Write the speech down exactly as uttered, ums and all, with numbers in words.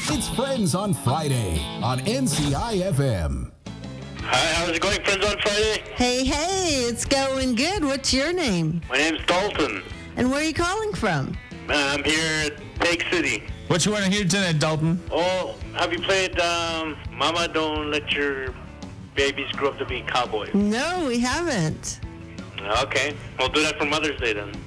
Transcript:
It's Friends on Friday on N C I F M. Hi, how's it going, Friends on Friday? Hey, hey, it's going good. What's your name? My name's Dalton. And where are you calling from? I'm here at Lake City. What you want to hear tonight, Dalton? Oh, have you played um, Mama Don't Let Your Babies Grow Up to Be Cowboys? No, we haven't. Okay, we'll do that for Mother's Day then.